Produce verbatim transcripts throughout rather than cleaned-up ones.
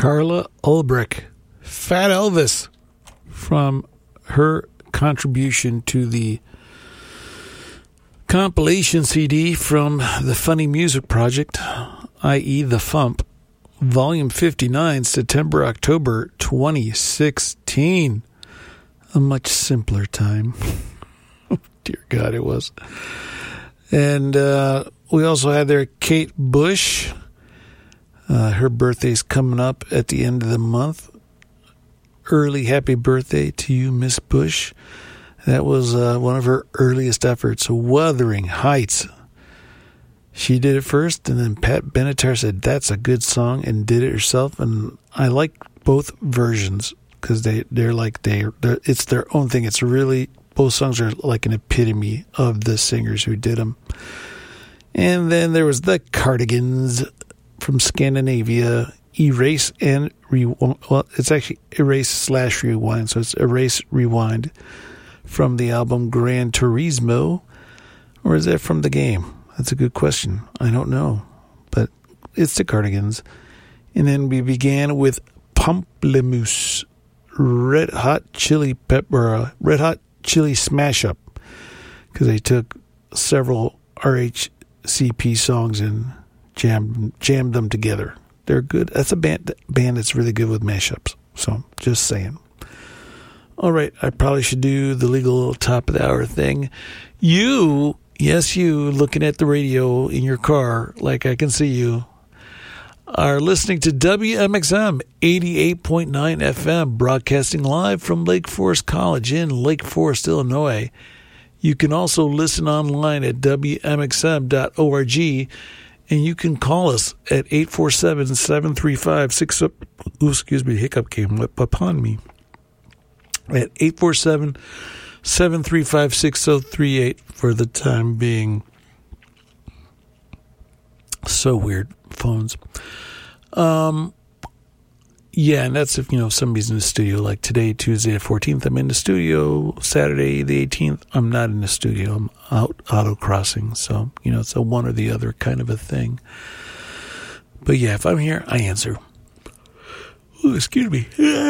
Carla Ulbrich, Fat Elvis, from her contribution to the compilation C D from the Funny Music Project, that is. The Fump, Volume fifty-nine, September, October twenty sixteen. A much simpler time. Dear God, it was. And uh, we also had there Kate Bush. Uh, her birthday's coming up at the end of the month. Early happy birthday to you, Miss Bush. That was uh, one of her earliest efforts, Wuthering Heights. She did it first, and then Pat Benatar said, that's a good song, and did it herself. And I like both versions because they, they're like, they, they're, it's their own thing. It's really, both songs are like an epitome of the singers who did them. And then there was the Cardigans from Scandinavia, Erase and Rewind. Well, it's actually Erase slash Rewind, so it's Erase Rewind from the album Gran Turismo. Or is that from the game? That's a good question. I don't know, but it's the Cardigans. And then we began with Pamplemousse, Red Hot Chili Pepper, uh, Red Hot Chili Smash Up, because they took several R H C P songs and jammed jammed them together. They're good. That's a band band that's really good with mashups. So just saying. All right, I probably should do the legal top of the hour thing. You, yes, you, looking at the radio in your car, like I can see you, are listening to W M X M eighty-eight point nine F M, broadcasting live from Lake Forest College in Lake Forest, Illinois. You can also listen online at W M X M dot org, and you can call us at eight four seven, seven three five, six oh, excuse me, hiccup came up upon me, at eight four seven, seven three five, six oh three eight for the time being. So weird, phones. Um, yeah, and that's if, you know, somebody's in the studio, like today, Tuesday the fourteenth, I'm in the studio. Saturday the eighteenth, I'm not in the studio. I'm out auto-crossing. So, you know, it's a one or the other kind of a thing. But yeah, if I'm here, I answer. Ooh, excuse me.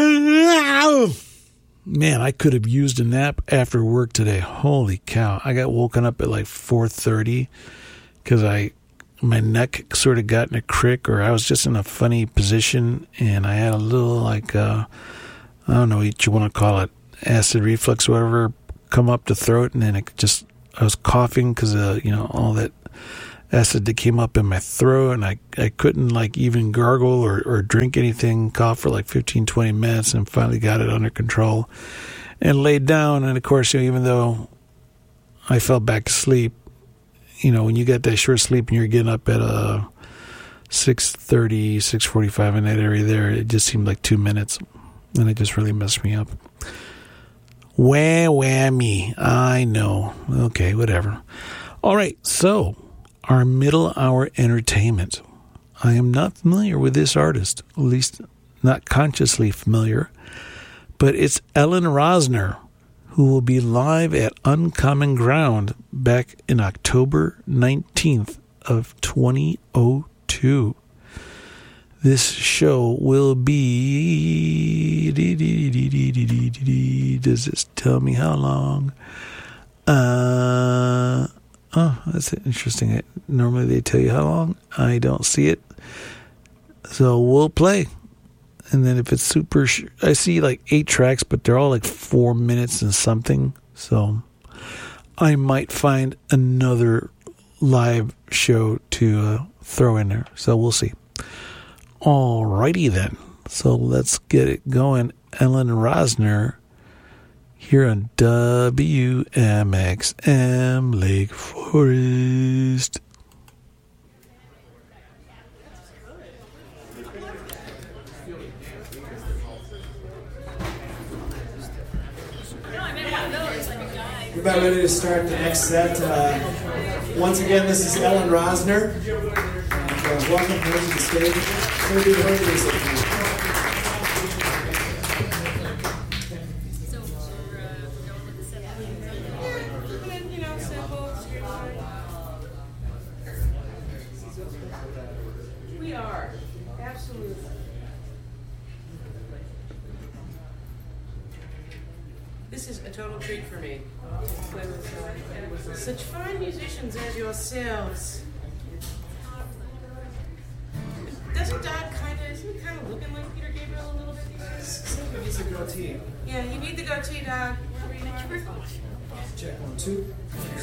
Man, I could have used a nap after work today. Holy cow. I got woken up at like four thirty because I... my neck sort of got in a crick, or I was just in a funny position, and I had a little, like, uh, I don't know what you want to call it, acid reflux or whatever, come up the throat, and then it just, I was coughing because of, you know, all that acid that came up in my throat, and I, I couldn't, like, even gargle or, or drink anything, cough for like fifteen, twenty minutes, and finally got it under control, and laid down, and of course, you know, even though I fell back asleep, you know, when you get that short sleep and you're getting up at uh, six thirty, six forty-five in that area there, it just seemed like two minutes. And it just really messed me up. Wah, whammy. I know. Okay, whatever. All right, so our middle hour entertainment. I am not familiar with this artist, at least not consciously familiar, but it's Ellen Rosner, who will be live at Uncommon Ground back in October nineteenth of twenty oh two. This show will be... Does this tell me how long? Uh, oh, that's interesting. Normally they tell you how long. I don't see it. So we'll play. And then if it's super, sh- I see like eight tracks, but they're all like four minutes and something. So I might find another live show to uh, throw in there. So we'll see. Alrighty then. So let's get it going. Ellen Rosner here on W M X M Lake Forest. We're about ready to start the next set. Uh, once again, this is Ellen Rosner. And, uh, welcome her to the stage. So we heard this. We are, absolutely. This is a total treat for me to play with uh, such fine musicians as yourselves. Doesn't Dodd kind of, isn't he kind of looking like Peter Gabriel a little bit these days? Except he needs a goatee. Yeah, you need the goatee, Dodd. Check one, two.